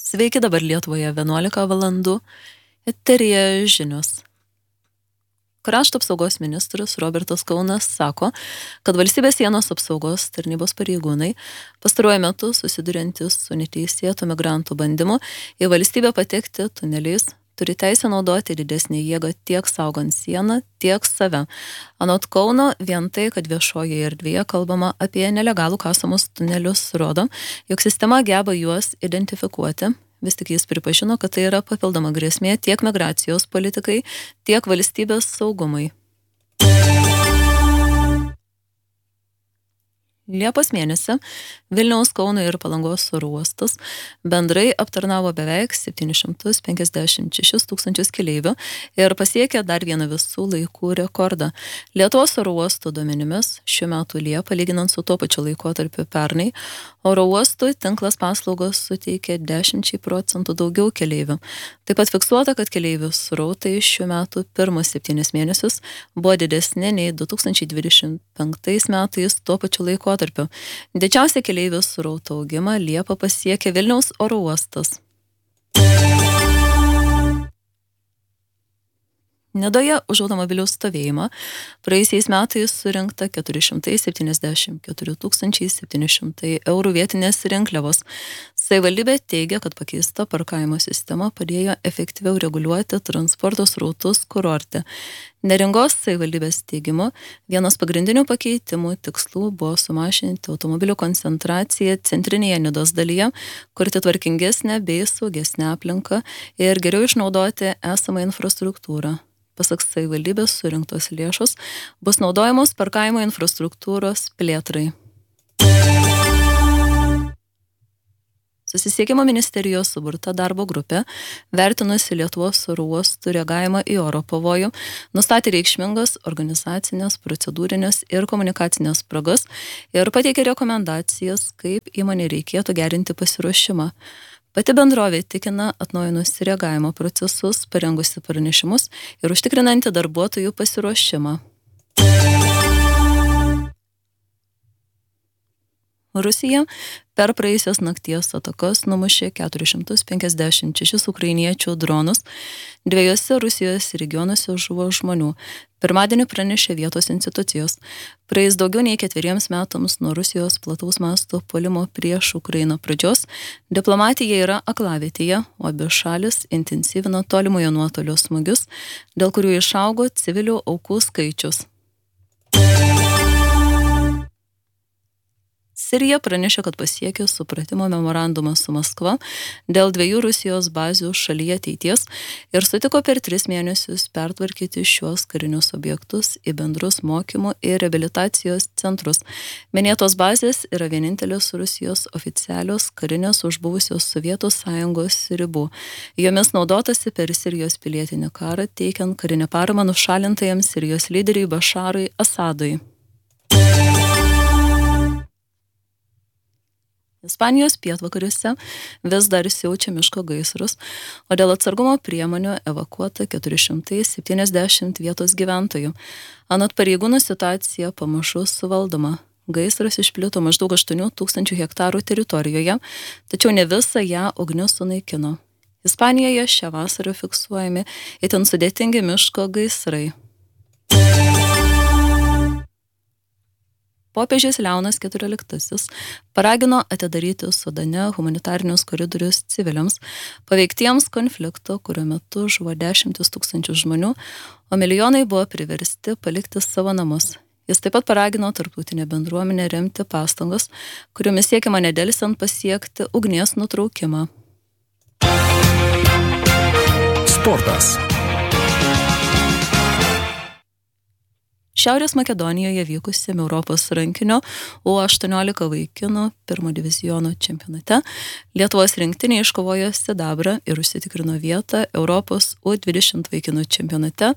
Sveiki, dabar Lietuvoje 11 valandų. Eteryje žinios. Krašto apsaugos ministras Robertas Kaunas sako, kad valstybės sienos apsaugos tarnybos pareigūnai pastaruoju metu susiduriantys su neteisėtų migrantų bandymu į valstybę patekti tuneliais turi teisę naudoti didesnį jėgą tiek saugant sieną, tiek save. Anot Kauno, vien tai, kad viešoje erdvėje kalbama apie nelegalų kasamus tunelius, rodo, jog sistema geba juos identifikuoti. Vis tik jis pripažino, kad tai yra papildoma grėsmė tiek migracijos politikai, tiek valstybės saugumui. Liepos mėnesį Vilniaus, Kauno ir Palangos oro uostas bendrai aptarnavo beveik 756 tūkstančius keleivių ir pasiekė dar vieną visų laikų rekordą. Lietuvos oro uostų duomenimis šių metų Liepą, lyginant su tuo pačiu laikotarpiu pernai, oro uostų tinklas paslaugos suteikė 10% daugiau keleivių. Taip pat fiksuota, kad keleivių srautai šių metų pirmus 7 mėnesius buvo didesni nei 2025 metais tuo pačiu laikotarpiu. Didžiausia keleivių srauto augimą Liepą pasiekė Vilniaus oro uostas. Nidoje už automobilių stovėjimą praėjusiais metais surinkta 474 700 eurų vietinės rinkliavos. Savivaldybė teigia, kad pakeista parkavimo sistema padėjo efektyviau reguliuoti transporto srautus kurorte. Neringos savivaldybės teigimu, vienas pagrindinių pakeitimų tikslų buvo sumažinti automobilių koncentraciją centrinėje Nidos dalyje, kurti tvarkingesnę bei saugesnę aplinką ir geriau išnaudoti esamą infrastruktūrą. Pasak savivaldybės surinktos lėšos bus naudojamos parkavimo infrastruktūros plėtrai. Susisiekimo ministerijos suburta darbo grupė, vertinusi Lietuvos oro uostų reagavimą į oro pavojų, nustatė reikšmingas organizacinės, procedūrinės ir komunikacinės spragas ir pateikė rekomendacijas, kaip įmonei reikėtų gerinti pasiruošimą. Pati bendrovė tikina atnaujinusi reagavimo procesus, parengusi pranešimus ir užtikrinanti darbuotojų pasiruošimą. Rusija per praėjusios nakties atakas numušė 456 ukrainiečių dronus. 2 Rusijos regionuose žuvo žmonių. Pirmadienį pranešė vietos institucijos. Praėjus daugiau nei 4 metams nuo Rusijos plataus masto puolimo prieš Ukrainą pradžios, diplomatija yra aklavietėje, o abi šalis intensyvina tolimojo nuotolio smūgius, dėl kurių išaugo civilių aukų skaičius. Sirija pranešė, kad pasiekė supratimo memorandumą su Maskva dėl 2 Rusijos bazių šalyje ateities ir sutiko per 3 mėnesius pertvarkyti šiuos karinius objektus į bendrus mokymų ir reabilitacijos centrus. Minėtos bazės yra vienintelės Rusijos oficialios karinės už buvusios Sovietų Sąjungos ribų. Jomis naudotasi per Sirijos pilietinį karą, teikiant karinę paramą nušalintajam Sirijos lyderiui Bašarui Asadui. Ispanijos pietvakariuose vis dar siaučia miško gaisrus, o dėl atsargumo priemonių evakuota 470 vietos gyventojų. Anot pareigūnų situacija pamažu suvaldoma. Gaisras išplito maždaug 8,000 hektarų teritorijoje, tačiau ne visą ją ugnis sunaikino. Ispanijoje šią vasarą fiksuojami itin sudėtingi miško gaisrai. Popiežius Leonas XIV paragino atidaryti Sudane humanitarinius koridorius civiliams, paveiktiems konflikto, kurio metu žuvo 10 000 žmonių, o milijonai buvo priversti palikti savo namus. Jis taip pat paragino tarptautinę bendruomenę remti pastangas, kuriomis siekiama nedelsiant pasiekti ugnies nutraukimą. Sportas. Šiaurės Makedonijoje vykusiame Europos rankinio U18 vaikinų 1 diviziono čempionate Lietuvos rinktinė iškovojo sidabrą ir užsitikrino vietą Europos U20 vaikinų čempionate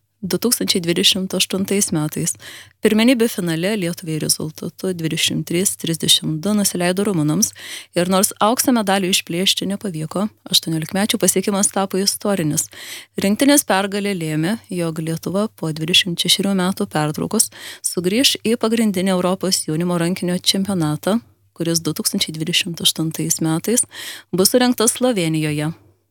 2028 metais. Pirmenybių finale Lietuvai rezultatu 23-32 nusileido rumunams ir nors aukso medalių išplėšti nepavyko, 18-mečių pasiekimas tapo istorinis. Rinktinės pergalė lėmė, jog Lietuva po 26 metų pertraukos sugrįš į pagrindinį Europos jaunimo rankinio čempionatą, kuris 2028 metais bus surengtas Slovėnijoje.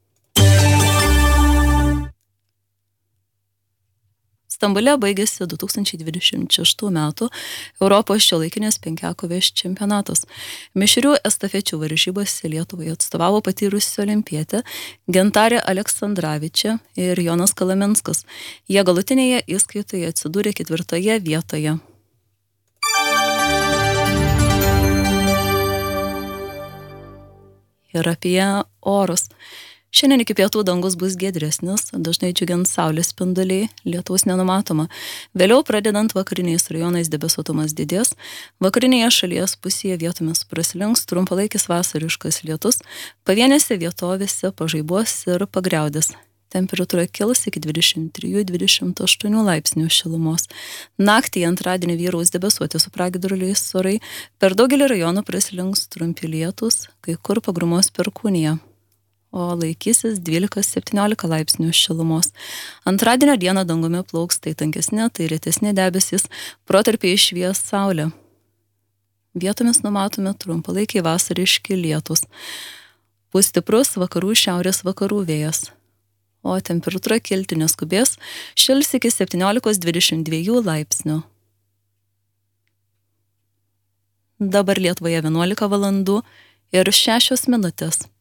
Stambule baigėsi 2026 metų Europos šiuolaikinės penkiakovės čempionatas. Mišrių estafečių varžybose Lietuvai atstovavo patyrusi olimpietė Gintarė Aleksandravičė ir Jonas Kalaminskas. Jie galutinėje įskaitoje atsidūrė 4 vietoje. Ir apie orus. Šiandien iki pietų dangus bus giedresnis, dažnai džiugins saulės spinduliai, lietaus nenumatoma. Vėliau pradedant vakariniais rajonais debesuotumas didės, vakarinėje šalies pusėje vietomis praslinks trumpalaikis vasariškas lietus, pavienėse vietovėse pažaibuos ir pagriaudės. Temperatūra kils iki 23–28 laipsnių šilumos. Naktį antradienį vyraus debesuoti su pragiedruliais orai, per daugelį rajonų praslinks trumpi lietūs, kai kur pagrumos perkūnija, o laikysis 12–17 laipsnių šilumos. Antradienio dieną dangumi plauks tai tankesni, tai retesni debesys, protarpiais švies saulė. Vietomis numatomi trumpalaikiai vasariški lietūs. Pūs stiprus vakarų šiaurės vakarų vėjas, o temperatūra kilti neskubės, šils iki 17–22 laipsnių. Dabar Lietuvoje 11 valandų ir 6 minutės.